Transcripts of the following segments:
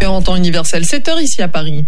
40 ans universel, 7h ici à Paris.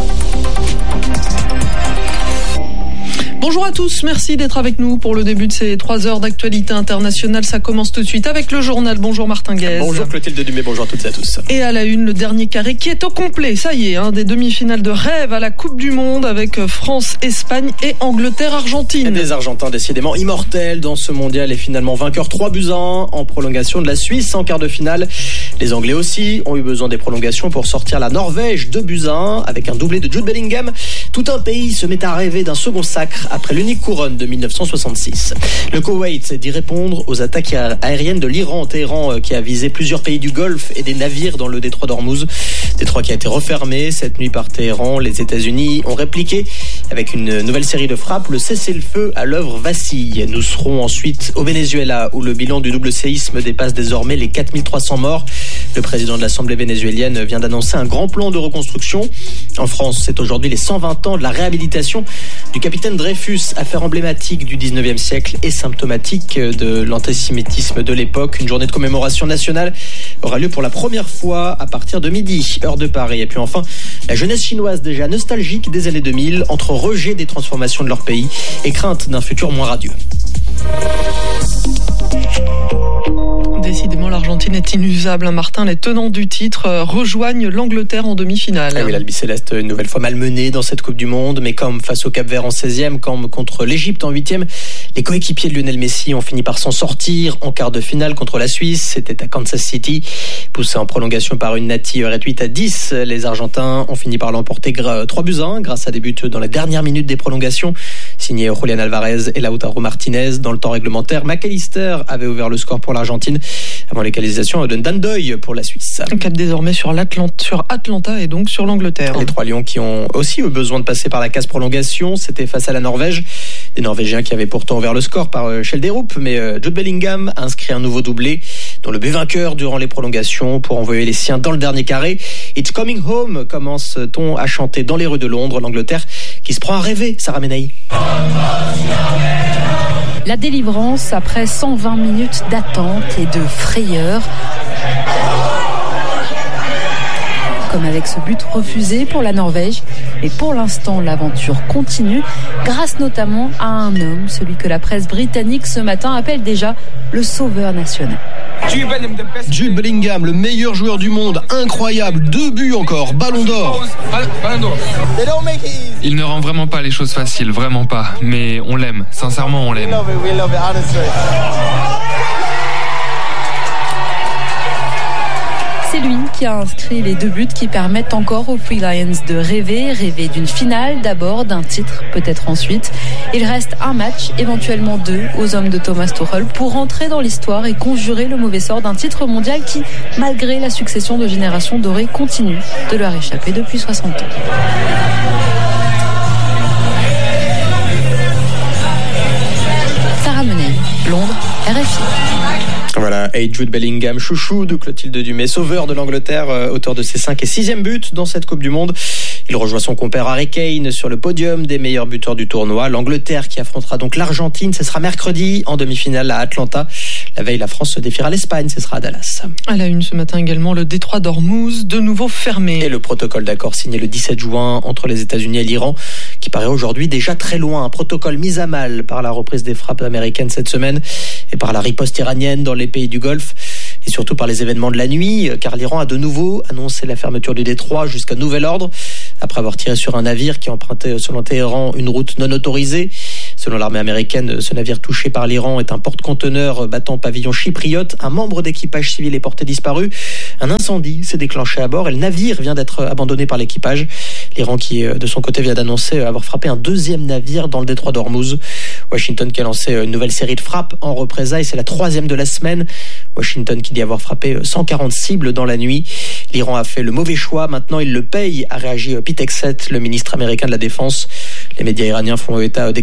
Bonjour à tous, merci d'être avec nous pour le début de ces 3 heures d'actualité internationale. Ça commence tout de suite avec le journal. Bonjour Martin Guez. Bonjour Clotilde Dumais, bonjour à toutes et à tous. Et à la une, le dernier carré qui est au complet. Ça y est, des demi-finales de rêve à la Coupe du Monde avec France, Espagne et Angleterre, Argentine. Et des Argentins décidément immortels dans ce mondial et finalement vainqueurs 3-1 en prolongation de la Suisse en quart de finale. Les Anglais aussi ont eu besoin des prolongations pour sortir la Norvège 2-1 avec un doublé de Jude Bellingham. Tout un pays se met à rêver d'un second sacre après l'unique couronne de 1966. Le Koweït dit répondre aux attaques aériennes de l'Iran. Téhéran qui a visé plusieurs pays du Golfe et des navires dans le détroit d'Ormuz. Détroit qui a été refermé cette nuit par Téhéran. Les États-Unis ont répliqué avec une nouvelle série de frappes. Le cessez-le-feu à l'œuvre vacille. Nous serons ensuite au Venezuela où le bilan du double séisme dépasse désormais les 4300 morts. Le président de l'Assemblée vénézuélienne vient d'annoncer un grand plan de reconstruction. En France, c'est aujourd'hui les 120 ans de la réhabilitation du capitaine Dreyfus, affaire emblématique du 19e siècle et symptomatique de l'antisémitisme de l'époque. Une journée de commémoration nationale aura lieu pour la première fois à partir de midi, heure de Paris. Et puis enfin, la jeunesse chinoise déjà nostalgique des années 2000, entre rejet des transformations de leur pays et crainte d'un futur moins radieux. Décidément, l'Argentine est inusable. Martin, les tenants du titre rejoignent l'Angleterre en demi-finale. Ah oui, l'Albiceleste une nouvelle fois malmenée dans cette Coupe du Monde, mais comme face au Cap-Vert en 16e, comme contre l'Égypte en 8e, les coéquipiers de Lionel Messi ont fini par s'en sortir en quart de finale contre la Suisse. C'était à Kansas City, poussé en prolongation par une Nati réduite à 10. Les Argentins ont fini par l'emporter 3-1 grâce à des buts dans la dernière minute des prolongations, signés Julián Álvarez et Lautaro Martinez. Dans le temps réglementaire, McAllister avait ouvert le score pour l'Argentine avant l'égalisation de Dan Doy pour la Suisse. On cap désormais sur Atlanta et donc sur l'Angleterre. Les 3 Lions qui ont aussi eu besoin de passer par la case prolongation, c'était face à la Norvège. Des Norvégiens qui avaient pourtant ouvert le score par Schelderup, mais Jude Bellingham a inscrit un nouveau doublé, dont le but vainqueur durant les prolongations pour envoyer les siens dans le dernier carré. It's coming home, commence-t-on à chanter dans les rues de Londres, l'Angleterre qui se prend à rêver, Sarah Menaï. La délivrance après 120 minutes d'attente et de frayeur. Comme avec ce but refusé pour la Norvège. Mais pour l'instant, l'aventure continue, grâce notamment à un homme, celui que la presse britannique ce matin appelle déjà le sauveur national. Jude Bellingham, le meilleur joueur du monde, incroyable, 2 buts encore, ballon d'or. Il ne rend vraiment pas les choses faciles, vraiment pas, mais on l'aime, sincèrement on l'aime. C'est lui qui a inscrit les 2 buts qui permettent encore aux Three Lions de rêver d'une finale d'abord, d'un titre peut-être ensuite. Il reste un match, éventuellement 2, aux hommes de Thomas Tuchel pour rentrer dans l'histoire et conjurer le mauvais sort d'un titre mondial qui, malgré la succession de générations dorées, continue de leur échapper depuis 60 ans. Sarah Menaï, Londres, RFI. Voilà, et Jude Bellingham, chouchou de Clotilde Dumais, sauveur de l'Angleterre, auteur de ses 5 et 6e buts dans cette Coupe du Monde. Il rejoint son compère Harry Kane sur le podium des meilleurs buteurs du tournoi. L'Angleterre qui affrontera donc l'Argentine, ce sera mercredi en demi-finale à Atlanta. La veille, la France se défiera l'Espagne, ce sera à Dallas. À la une ce matin également, le détroit d'Ormuz, de nouveau fermé. Et le protocole d'accord signé le 17 juin entre les États-Unis et l'Iran, qui paraît aujourd'hui déjà très loin. Un protocole mis à mal par la reprise des frappes américaines cette semaine et par la riposte iranienne dans les pays du Golfe. Et surtout par les événements de la nuit, car l'Iran a de nouveau annoncé la fermeture du détroit jusqu'à nouvel ordre, après avoir tiré sur un navire qui empruntait, selon Téhéran, une route non autorisée. Selon l'armée américaine, ce navire touché par l'Iran est un porte-conteneur battant pavillon chypriote. Un membre d'équipage civil est porté disparu. Un incendie s'est déclenché à bord et le navire vient d'être abandonné par l'équipage. L'Iran qui, de son côté, vient d'annoncer avoir frappé un 2e navire dans le détroit d'Ormuz. Washington qui a lancé une nouvelle série de frappes en représailles. C'est la 3e de la semaine. Washington qui dit avoir frappé 140 cibles dans la nuit. L'Iran a fait le mauvais choix. Maintenant, il le paye, a réagi Pete Hegseth, le ministre américain de la Défense. Les médias iraniens font état d'explosions dans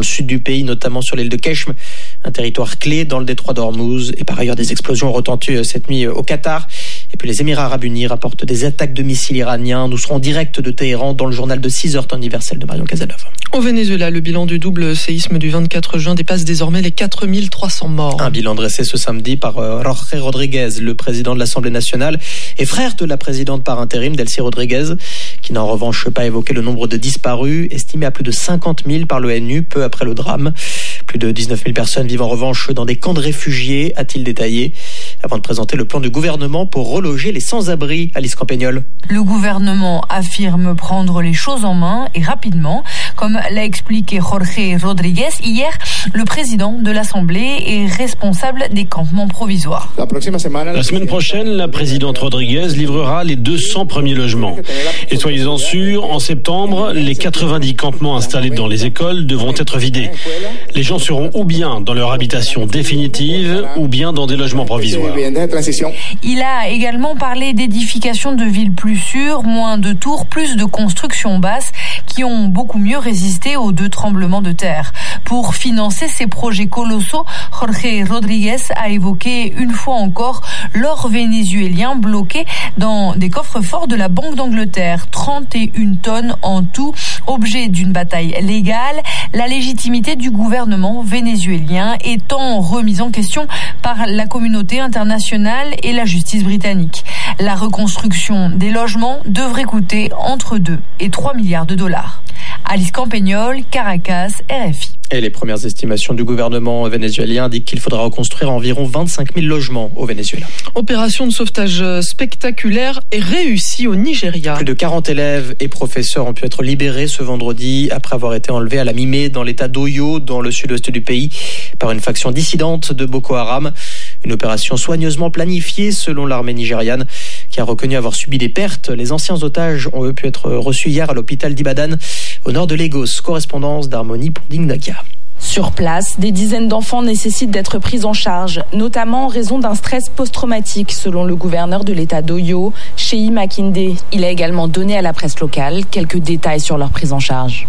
le sud du pays, notamment sur l'île de Keshm, un territoire clé dans le détroit d'Ormuz. Et par ailleurs, des explosions ont retenti cette nuit au Qatar. Et puis les Émirats Arabes Unis rapportent des attaques de missiles iraniens. Nous serons en direct de Téhéran dans le journal de 6h, temps universel de Marion Casanova. Au Venezuela, le bilan du double séisme du 24 juin dépasse désormais les 4300 morts. Un bilan dressé ce samedi par Jorge Rodríguez, le président de l'Assemblée nationale et frère de la présidente par intérim, Delcy Rodríguez, qui n'a en revanche pas évoqué le nombre de disparus, estimé à plus de 50 000 par l'ONU peu après le drame. Plus de 19 000 personnes vivent en revanche dans des camps de réfugiés, a-t-il détaillé, avant de présenter le plan du gouvernement pour reloger les sans-abri. Alice Campagnol. Le gouvernement affirme prendre les choses en main et rapidement, comme l'a expliqué Jorge Rodríguez hier. Le président de l'Assemblée est responsable des campements provisoires. La semaine prochaine, la présidente Rodríguez livrera les 200 premiers logements. Et soyez-en sûrs, en septembre, les 90 campements installés dans les écoles devront être vidés. Les gens seront ou bien dans leur habitation définitive ou bien dans des logements provisoires. Il a également parlé d'édification de villes plus sûres, moins de tours, plus de constructions basses qui ont beaucoup mieux résisté aux 2 tremblements de terre. Pour financer ces projets colossaux, Jorge Rodríguez a évoqué une fois encore l'or vénézuélien bloqué dans des coffres-forts de la Banque d'Angleterre. 31 tonnes en tout, objet d'une bataille légale, la légitimité du gouvernement vénézuélien étant remise en question par la communauté internationale et la justice britannique. La reconstruction des logements devrait coûter entre 2 et 3 milliards de dollars. Alice Campagnol, Caracas, RFI. Et les premières estimations du gouvernement vénézuélien indiquent qu'il faudra reconstruire environ 25 000 logements au Venezuela. Opération de sauvetage spectaculaire et réussie au Nigeria. Plus de 40 élèves et professeurs ont pu être libérés ce vendredi après avoir été enlevés à la mi-mai dans l'état d'Oyo, dans le sud-ouest du pays, par une faction dissidente de Boko Haram. Une opération soigneusement planifiée selon l'armée nigériane qui a reconnu avoir subi des pertes. Les anciens otages ont eux pu être reçus hier à l'hôpital d'Ibadan au nord de Lagos. Correspondance d'Harmonie Ponding-Nakia. Sur place, des dizaines d'enfants nécessitent d'être pris en charge, notamment en raison d'un stress post-traumatique, selon le gouverneur de l'état d'Oyo, Sheyi Makinde. Il a également donné à la presse locale quelques détails sur leur prise en charge.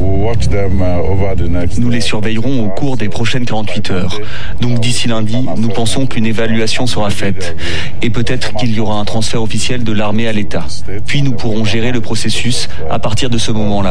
Nous les surveillerons au cours des prochaines 48 heures. Donc d'ici lundi, nous pensons qu'une évaluation sera faite. Et peut-être qu'il y aura un transfert officiel de l'armée à l'État. Puis nous pourrons gérer le processus à partir de ce moment-là.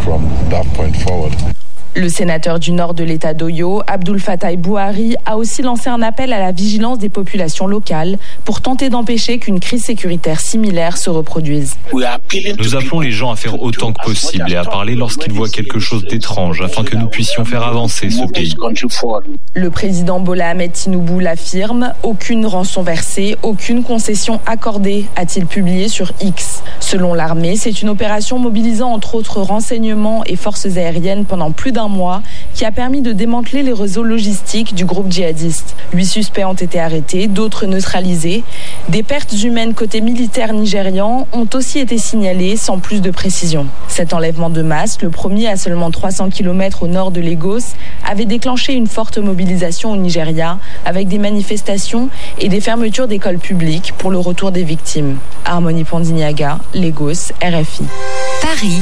Le sénateur du nord de l'état d'Oyo, Abdul Fattah Bouhari, a aussi lancé un appel à la vigilance des populations locales pour tenter d'empêcher qu'une crise sécuritaire similaire se reproduise. Nous appelons les gens à faire autant que possible et à parler lorsqu'ils voient quelque chose d'étrange afin que nous puissions faire avancer ce pays. Le président Bola Ahmed Tinubu l'affirme, aucune rançon versée, aucune concession accordée, a-t-il publié sur X. Selon l'armée, c'est une opération mobilisant entre autres renseignements et forces aériennes pendant plus d'un mois qui a permis de démanteler les réseaux logistiques du groupe djihadiste. 8 suspects ont été arrêtés, d'autres neutralisés. Des pertes humaines côté militaire nigérian ont aussi été signalées sans plus de précision. Cet enlèvement de masse, le premier à seulement 300 km au nord de Lagos, avait déclenché une forte mobilisation au Nigeria avec des manifestations et des fermetures d'écoles publiques pour le retour des victimes. Harmonie Ponding-Nakia, Lagos, RFI. Paris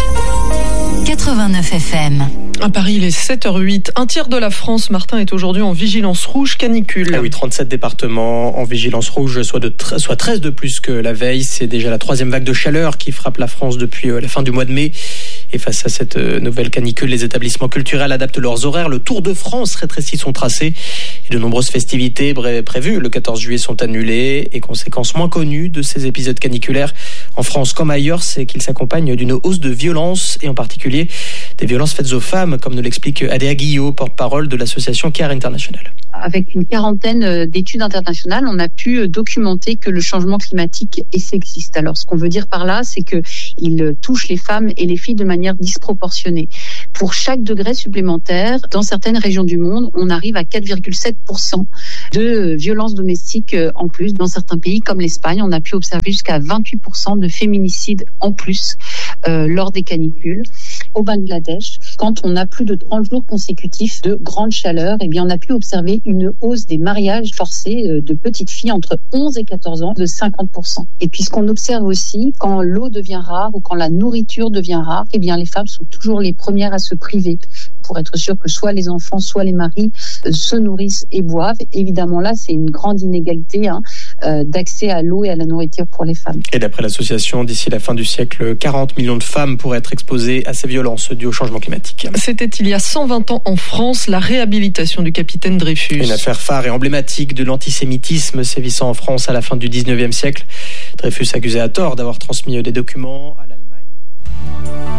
89 FM. À Paris, il est 7h08. Un tiers de la France, Martin, est aujourd'hui en vigilance rouge canicule. Ah oui, 37 départements en vigilance rouge, soit 13 de plus que la veille. C'est déjà la 3e vague de chaleur qui frappe la France depuis la fin du mois de mai. Et face à cette nouvelle canicule, les établissements culturels adaptent leurs horaires. Le Tour de France rétrécit son tracé. Et de nombreuses festivités prévues le 14 juillet sont annulées. Et conséquence moins connue de ces épisodes caniculaires en France comme ailleurs, c'est qu'ils s'accompagnent d'une hausse de violence, et en particulier des violences faites aux femmes, comme nous l'explique Adéa Guillot, porte-parole de l'association CARE International. Avec une quarantaine d'études internationales, on a pu documenter que le changement climatique est sexiste. Alors, ce qu'on veut dire par là, c'est qu'il touche les femmes et les filles de manière disproportionnée. Pour chaque degré supplémentaire, dans certaines régions du monde, on arrive à 4,7% de violences domestiques en plus. Dans certains pays, comme l'Espagne, on a pu observer jusqu'à 28% de féminicides en plus lors des canicules. Au Bangladesh, quand on a plus de 30 jours consécutifs de grande chaleur, eh bien, on a pu observer une hausse des mariages forcés de petites filles entre 11 et 14 ans de 50%. Et puis, ce qu'on observe aussi, quand l'eau devient rare ou quand la nourriture devient rare, eh bien, les femmes sont toujours les premières à se priver pour être sûr que soit les enfants, soit les maris se nourrissent et boivent. Évidemment, là, c'est une grande inégalité d'accès à l'eau et à la nourriture pour les femmes. Et d'après l'association, d'ici la fin du siècle, 40 millions de femmes pourraient être exposées à ces violences dues au changement climatique. C'était il y a 120 ans en France, la réhabilitation du capitaine Dreyfus. Une affaire phare et emblématique de l'antisémitisme sévissant en France à la fin du 19e siècle. Dreyfus accusé à tort d'avoir transmis des documents à la